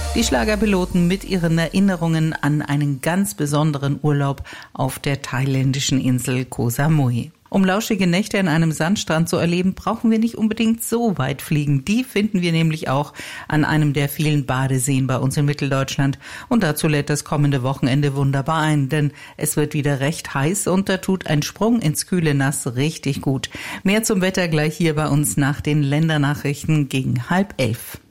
Die Schlagerpiloten mit ihren Erinnerungen an einen ganz besonderen Urlaub auf der thailändischen Insel Koh Samui. Um lauschige Nächte an einem Sandstrand zu erleben, brauchen wir nicht unbedingt so weit fliegen. Die finden wir nämlich auch an einem der vielen Badeseen bei uns in Mitteldeutschland. Und dazu lädt das kommende Wochenende wunderbar ein, denn es wird wieder recht heiß und da tut ein Sprung ins kühle Nass richtig gut. Mehr zum Wetter gleich hier bei uns nach den Ländernachrichten gegen 10:30.